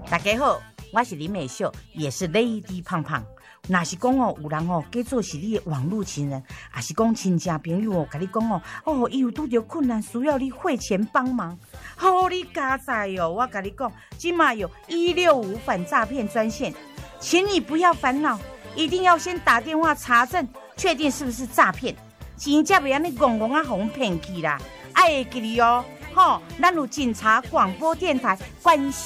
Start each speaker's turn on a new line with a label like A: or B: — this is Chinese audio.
A: 大家好，我是林美秀，也是 Lady 胖胖。若是讲哦，有人哦，假做是你的网络情人，还是讲亲戚朋友哦，甲你讲哦，伊有拄着困难，需要你汇钱帮忙，好你加载哦！我甲你讲，今嘛有165反诈骗专线，请你不要烦恼，一定要先打电话查证，确定是不是诈骗，钱才袂安尼戆戆啊，互骗去啦！爱会记哩哦，咱有警察广播电台关心